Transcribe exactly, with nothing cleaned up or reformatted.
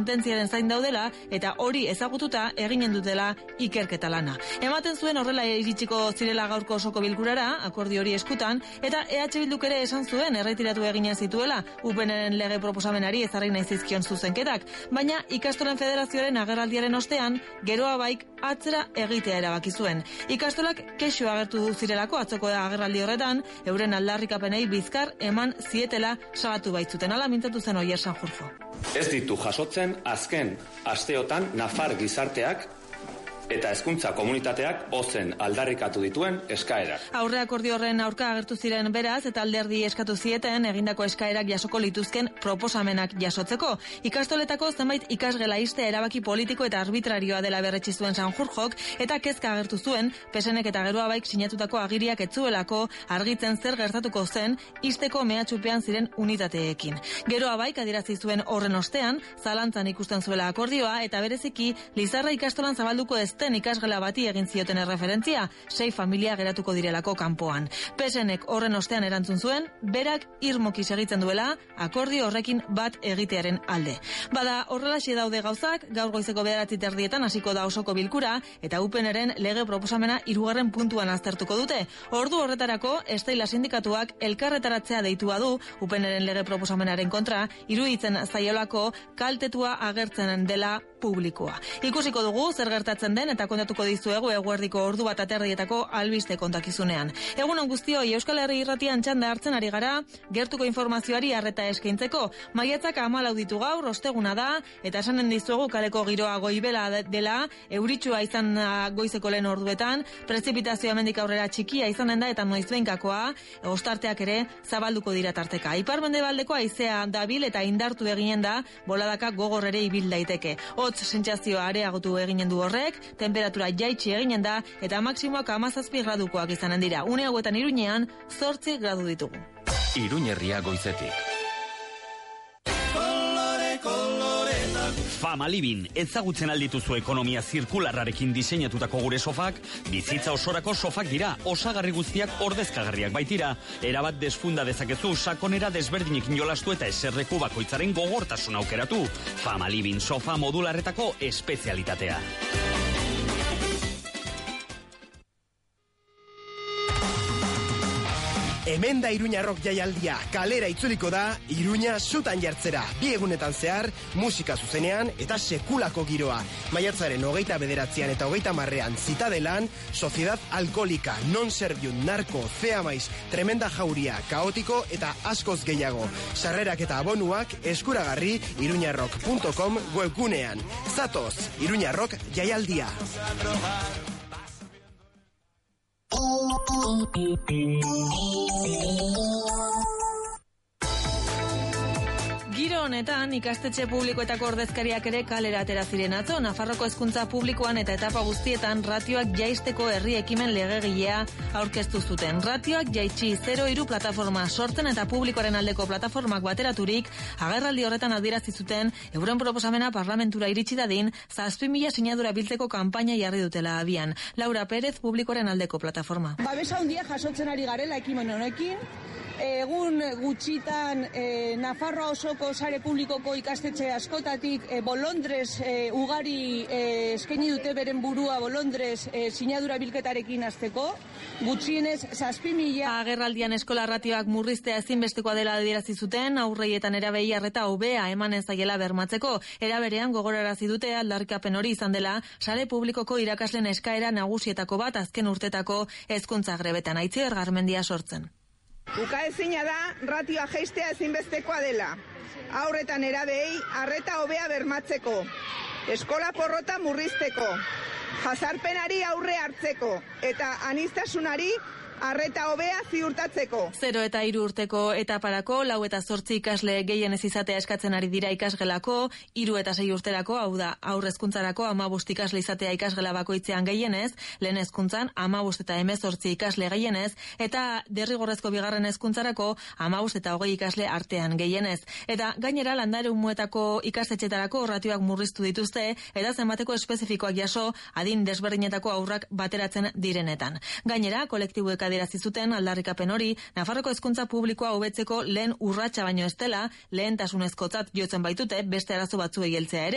sententziaren zain daudela eta hori ezagututa eginen dutela ikerketa lana. Ematen zuen horrela iritsiko zirela gaurko osoko bilkurara, akordio hori eskutan, eta E H Bilduk ere esan zuen erretiratu eginen zituela U P Nren lege proposamenari ezarri nahi zizkion zuzenketak, baina ikastolen federazioaren agerraldiaren ostean, geroa baik atzera egitea erabaki zuen. Ikastolak kexu agertu zirelako atzoko agerraldi horretan, euren aldarrikapenei bizkar eman zietela salatu baitzuten. Ala mintzatu zen Oier Sanjurjo. Ez ditu jasotzen azken asteotan Nafar gizarteak eta hezkuntza komunitateak ozen aldarrikatu dituen eskaerak. Aurre akordio horren aurka agertu ziren beraz eta alderdi eskatu zieten egindako eskaerak jasoko lituzken proposamenak jasotzeko. Ikastoletako zenbait ikasgela iste erabaki politiko eta arbitrarioa dela berretsi zuen Sanjurjok eta kezka agertu zuen P S Nek eta Geroa Baik sinatutako agiriak etzuelako argitzen zer gertatuko zen isteko mehatxupean ziren unitateekin. Geroa Baik adierazi zuen horren ostean zalantzan ikusten zuela akordioa eta bereziki Lizarra ikastolan zabalduko ez den ikasgela bati egin zioten erreferentzia, sei familia geratuko direlako kanpoan. P S Nek horren ostean erantzun zuen, berak irmoki segitzen duela, akordio horrekin bat egitearen alde. Bada, horrelaxe daude gauzak, gaur goizeko bederatzi terdietan hasiko da osoko bilkura, eta U P Nren lege proposamena hirugarren puntuan aztertuko dute. Ordu horretarako, Esteila sindikatuak elkarretaratzea deitua du, U P Nren lege proposamenaren kontra, iruditzen zaiolako kaltetua agertzen dela publikoa. Ikusiko dugu, zer gertatzen den, eta kontatuko dizuegu eguerdiko ordu bat aterdietako albiste kontakizunean. Egun on guztioi, Euskal Herri Irratian txanda hartzen ari gara, gertuko informazioari arreta eskaintzeko. Maiatzak hamalau ditu gaur, osteguna da, eta esanen dizuegu kaleko giroa goibela dela, euritsua izan goizeko lehen orduetan, prezipitazioa hemendik aurrera txikia izanen da, eta noizbenkakoa, ostarteak ere zabalduko dira tarteka. Ipar-mendebaldeko haizea dabil eta indartu eginen da, boladaka gogor ere ibil daiteke. Hotz sentsazioa areagotu eginen du horrek, temperatura jaitsi eginen da eta maksimoak hamazazpi gradukoak izanen dira. Une hauetan Iruñean zortzi gradu ditugu. Iruñerria goizetik. Fama Living, ezagutzen aldituzu ekonomia zirkularrarekin diseinatutako gure sofak, bizitza osorako sofak dira, osagarri guztiak ordezkagarriak baitira, erabat desfunda dezakezu, sakonera desberdinekin jolastu eta eserreku bakoitzaren gogortasun aukeratu. Fama Living sofa modularretako espezialitatea. Hemen da Iruña Rock jaialdia, kalera itzuliko da Iruña sutan jartzera. Bi egunetan zehar, musika zuzenean eta sekulako giroa. Maiatzaren hogeita bederatzean eta hogeita marrean Zitadelan, Sociedad Alkolika, Non Servium, Narko, Cea Maiz, Tremenda Jauria, Kaotiko eta askoz gehiago. Sarrerak eta abonuak eskuragarri iruñarrock punto com webgunean. Zatoz, Iruña Rock jaialdia. Giro honetan, ikastetxe publikoetako ordezkariak ere kalera atera ziren atzo, Nafarroko hezkuntza publikoan eta etapa guztietan ratioak jaisteko herri ekimen legegilea aurkeztu zuten. Ratioak jaitsi zero hiru plataforma sortzen eta publikoaren aldeko plataformak bateraturik, agerraldi horretan adierazi zuten euren proposamena parlamentura iritsi dadin, zazpi mila sinadura biltzeko kanpaina jarri dutela abian. Laura Pérez, publikoaren aldeko plataforma. Babesa handia jasotzen ari garela ekimen honekin. Egun gutxitan e, Nafarroa osoko sare publikoko ikastetxe askotatik e, bolondrez e, ugari e, eskaini dute beren burua bolondrez e, sinadura bilketarekin hasteko. Gutxienez zazpi mila. Agerraldian eskola ratioak murriztea ezinbestekoa dela adierazi zuten, aurreietan erabei arreta hobea eman ezaiela bermatzeko. Eraberean gogorarazi dute aldarrikapen hori izan dela sare publikoko irakasleen eskaera nagusietako bat azken urtetako hezkuntza grebetan. Aitziber Garmendia sortzen. Ukaezina da, ratioa jaistea ezinbestekoa dela. Aurretan erabei, arreta hobea bermatzeko. Eskola porrota murrizteko. Jazarpenari aurre hartzeko. Eta aniztasunari arreta hobea ziurtatzeko. Zero eta hiru urteko etaparako, lau eta zortzi ikasle gehienez izatea eskatzen ari dira ikasgelako, hiru eta sei urterako, hau da, aurre hezkuntzarako hamabost ikasle izatea ikasgela bakoitzean gehienez, lehen hezkuntzan hamabost eta hemezortzi ikasle gehienez, eta derrigorrezko bigarren hezkuntzarako hamabost eta hogei ikasle artean gehienez. Eta gainera landaremuetako ikastetxetarako ratioak murriztu dituzte, eta zenbateko espezifikoak jaso adin desberdinetako aurrak bateratzen direnetan. Gainera, kolektibuek adierazi zuten aldarrikapen hori, Nafarroko hezkuntza publikoa hobetzeko lehen urratsa baino ez dela, lehentasunezkotzat jotzen baitute beste arazo batzuei heltzea ere.